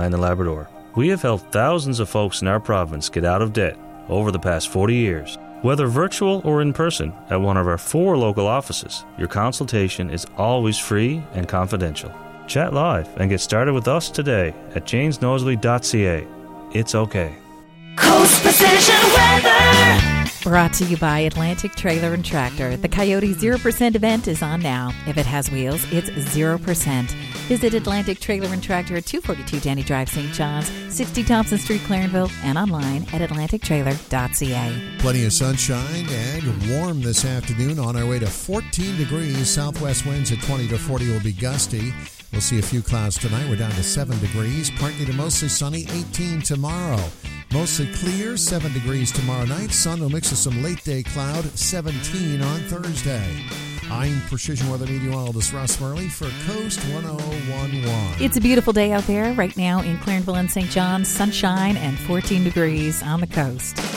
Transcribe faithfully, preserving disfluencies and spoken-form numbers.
and the Labrador. We have helped thousands of folks in our province get out of debt over the past forty years. Whether virtual or in person at one of our four local offices, your consultation is always free and confidential. Chat live and get started with us today at janes nosley dot c a. It's okay. Coast Precision Weather. Brought to you by Atlantic Trailer and Tractor. The Coyote zero percent event is on now. If it has wheels, it's zero percent. Visit Atlantic Trailer and Tractor at two forty-two Danny Drive, Saint John's, sixty Thompson Street, Clarenville, and online at atlantic trailer dot c a. Plenty of sunshine and warm this afternoon. On our way to fourteen degrees. Southwest winds at twenty to forty will be gusty. We'll see a few clouds tonight. We're down to seven degrees. Partly to mostly sunny, eighteen tomorrow. Mostly clear, seven degrees tomorrow night. Sun will mix with some late-day cloud, seventeen on Thursday. I'm Precision Weather Meteorologist Russ Murley for Coast one oh one point one. It's a beautiful day out there right now in Clarenville and Saint John's. Sunshine and fourteen degrees on the coast.